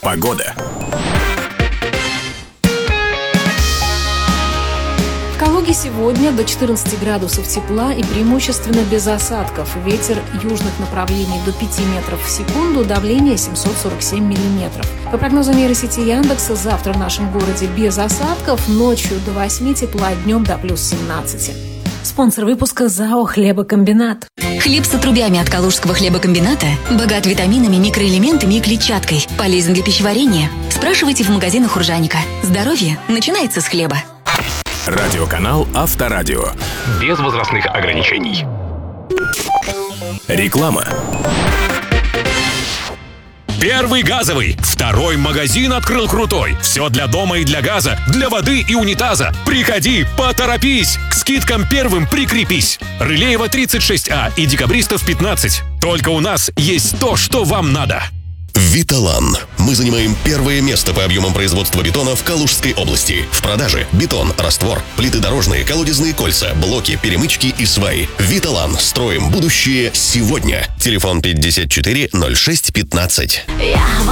Погода. В Калуге сегодня до 14 градусов тепла и преимущественно без осадков. Ветер южных направлений до 5 метров в секунду, давление 747 миллиметров. По прогнозам нейросети Яндекса, завтра в нашем городе без осадков, ночью до 8 тепла, днем до плюс 17. Спонсор выпуска ЗАО «Хлебокомбинат». Хлеб с отрубями от Калужского хлебокомбината богат витаминами, микроэлементами и клетчаткой. Полезен для пищеварения. Спрашивайте в магазинах Уржаника. Здоровье начинается с хлеба. Радиоканал Авторадио. Без возрастных ограничений. Реклама. Первый газовый. Второй магазин открыл крутой. Все для дома и для газа, для воды и унитаза. Приходи, поторопись. К скидкам первым прикрепись. Рылеева 36А и Декабристов 15. Только у нас есть то, что вам надо. Виталан. Мы занимаем первое место по объемам производства бетона в Калужской области. В продаже бетон, раствор, плиты дорожные, колодезные кольца, блоки, перемычки и сваи. Виталан. Строим будущее сегодня. Телефон 54 06 15.